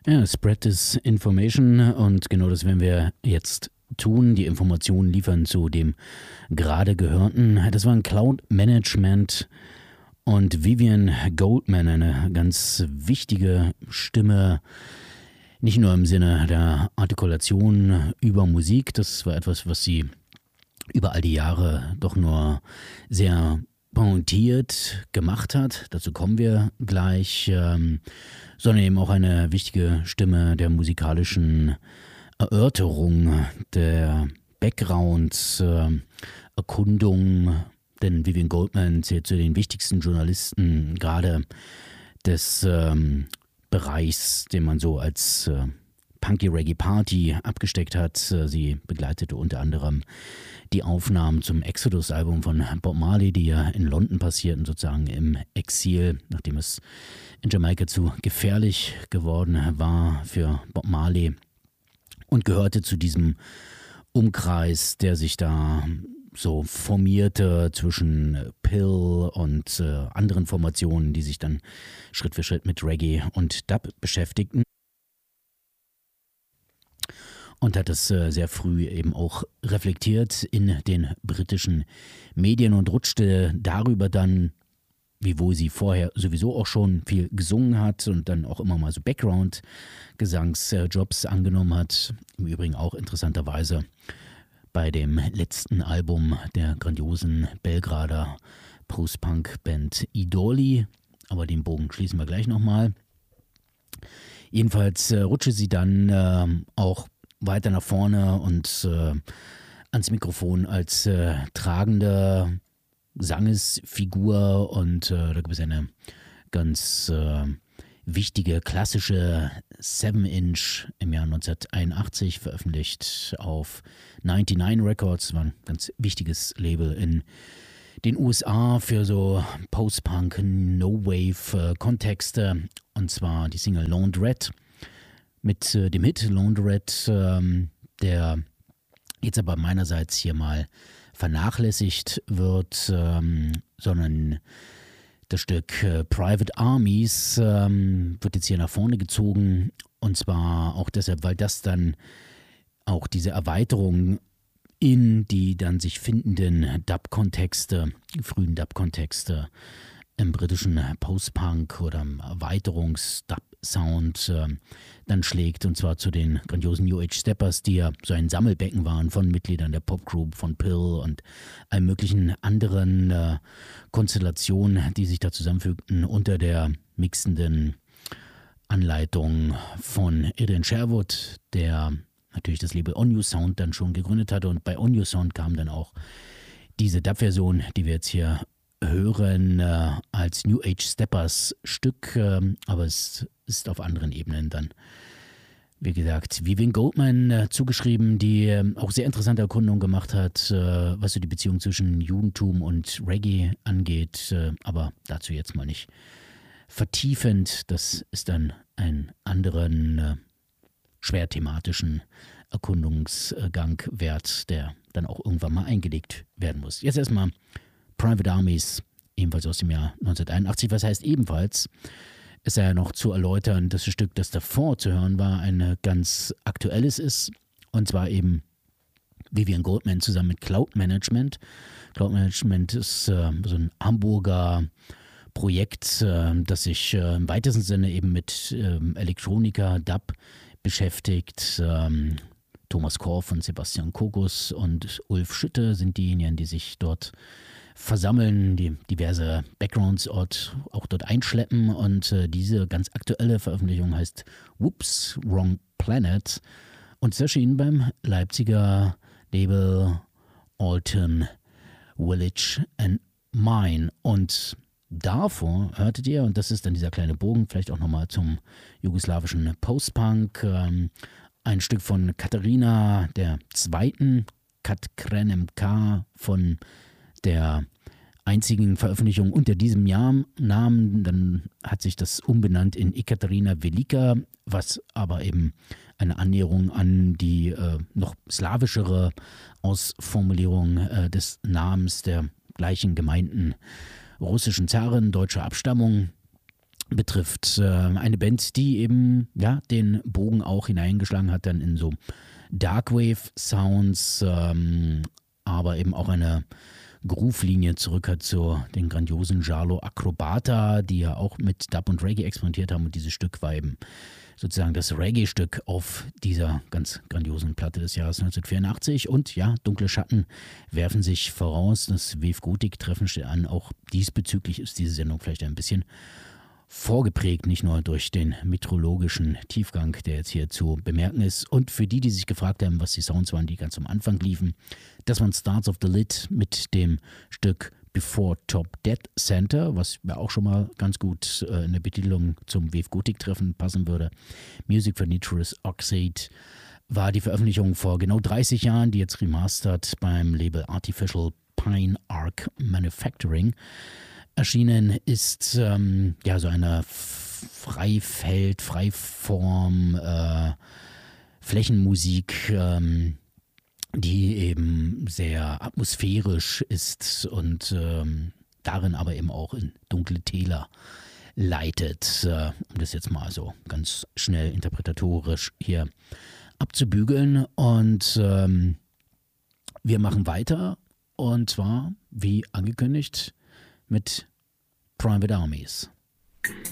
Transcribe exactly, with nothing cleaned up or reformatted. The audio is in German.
Ja, Spread this Information und genau das werden wir jetzt tun, die Informationen liefern zu dem gerade Gehörten. Das war ein Cloud Management und Vivian Goldman, eine ganz wichtige Stimme, nicht nur im Sinne der Artikulation über Musik, das war etwas, was sie über all die Jahre doch nur sehr pointiert gemacht hat, dazu kommen wir gleich, ähm, sondern eben auch eine wichtige Stimme der musikalischen Erörterung, der Background-Erkundung, äh, denn Vivian Goldman zählt zu den wichtigsten Journalisten gerade des ähm, Bereichs, den man so als äh, Punky Reggae Party abgesteckt hat. Sie begleitete unter anderem die Aufnahmen zum Exodus-Album von Bob Marley, die ja in London passierten, sozusagen im Exil, nachdem es in Jamaika zu gefährlich geworden war für Bob Marley, und gehörte zu diesem Umkreis, der sich da so formierte zwischen Pill und äh, anderen Formationen, die sich dann Schritt für Schritt mit Reggae und Dub beschäftigten. Und hat es äh, sehr früh eben auch reflektiert in den britischen Medien und rutschte darüber dann, wiewohl sie vorher sowieso auch schon viel gesungen hat und dann auch immer mal so Background-Gesangsjobs angenommen hat. Im Übrigen auch interessanterweise bei dem letzten Album der grandiosen Belgrader Post-Punk-Band Idoli. Aber den Bogen schließen wir gleich nochmal. Jedenfalls äh, rutschte sie dann äh, auch weiter nach vorne und äh, ans Mikrofon als äh, tragende Sangesfigur, und äh, da gibt es eine ganz äh, wichtige klassische seven inch im Jahr neunzehnhunderteinundachtzig veröffentlicht auf neunundneunzig Records, war ein ganz wichtiges Label in den U S A für so Post-Punk, No-Wave-Kontexte, und zwar die Single Laundrette mit äh, dem Hit Laundrette, ähm, der jetzt aber meinerseits hier mal vernachlässigt wird, ähm, sondern das Stück äh, Private Armies ähm, wird jetzt hier nach vorne gezogen, und zwar auch deshalb, weil das dann auch diese Erweiterung in die dann sich findenden Dub-Kontexte, frühen Dub-Kontexte im britischen Post-Punk oder Erweiterungs-Dub-Sound äh, dann schlägt, und zwar zu den grandiosen New Age Steppers, die ja so ein Sammelbecken waren von Mitgliedern der Popgroup, von Pill und allen möglichen anderen äh, Konstellationen, die sich da zusammenfügten unter der mixenden Anleitung von Adrian Sherwood, der natürlich das Label On You Sound dann schon gegründet hatte, und bei On You Sound kam dann auch diese Dub-Version, die wir jetzt hier hören, äh, als New Age Steppers Stück, äh, aber es ist auf anderen Ebenen dann, wie gesagt, Vivian Goldman äh, zugeschrieben, die äh, auch sehr interessante Erkundungen gemacht hat, äh, was so die Beziehung zwischen Judentum und Reggae angeht, äh, aber dazu jetzt mal nicht vertiefend. Das ist dann einen anderen äh, schwer thematischen Erkundungsgang wert, der dann auch irgendwann mal eingelegt werden muss. Jetzt erstmal Private Armies, ebenfalls aus dem Jahr neunzehnhunderteinundachtzig. Was heißt ebenfalls? Ist ja noch zu erläutern, dass das Stück, das davor zu hören war, ein ganz aktuelles ist. Und zwar eben Vivian Goldman zusammen mit Cloud Management. Cloud Management ist äh, so ein Hamburger Projekt, äh, das sich äh, im weitesten Sinne eben mit äh, Elektronika, Dub beschäftigt. Ähm, Thomas Korff und Sebastian Kogus und Ulf Schütte sind diejenigen, die sich dort versammeln, die diverse Backgrounds dort, auch dort einschleppen, und äh, diese ganz aktuelle Veröffentlichung heißt Whoops, Wrong Planet und ist erschienen beim Leipziger Label Alton Village and Mine. Und davor hörtet ihr, und das ist dann dieser kleine Bogen, vielleicht auch nochmal zum jugoslawischen Post-Punk, ähm, ein Stück von Katharina der Zweiten, Kat Krenem K, von der einzigen Veröffentlichung unter diesem Jahr Namen. Dann hat sich das umbenannt in Ekaterina Velika, was aber eben eine Annäherung an die äh, noch slawischere Ausformulierung äh, des Namens der gleichen gemeinten russischen Zarin deutscher Abstammung betrifft. Äh, eine Band, die eben ja den Bogen auch hineingeschlagen hat dann in so Darkwave-Sounds, ähm, aber eben auch eine Groove-Linie zurück hat zu den grandiosen Giallo Acrobata, die ja auch mit Dub und Reggae experimentiert haben, und dieses Stück war eben sozusagen das Reggae-Stück auf dieser ganz grandiosen Platte des Jahres neunzehnhundertvierundachtzig. Und ja, Dunkle Schatten werfen sich voraus, das Wave Gothic-Treffen steht an. Auch diesbezüglich ist diese Sendung vielleicht ein bisschen vorgeprägt, nicht nur durch den meteorologischen Tiefgang, der jetzt hier zu bemerken ist. Und für die, die sich gefragt haben, was die Sounds waren, die ganz am Anfang liefen, das waren Starts of the Lid mit dem Stück Before Top Dead Center, was ja auch schon mal ganz gut äh, in der Betitelung zum Wave Gothic Treffen passen würde. Music for Nitrous Oxide war die Veröffentlichung vor genau dreißig Jahren, die jetzt remastert beim Label Artificial Pine Arc Manufacturing erschienen ist. Ähm, ja, so eine Freifeld, Freiform, äh, Flächenmusik, ähm, die eben sehr atmosphärisch ist und ähm, darin aber eben auch in dunkle Täler leitet, äh, um das jetzt mal so ganz schnell interpretatorisch hier abzubügeln. Und ähm, wir machen weiter, und zwar, wie angekündigt, mit Private Armies.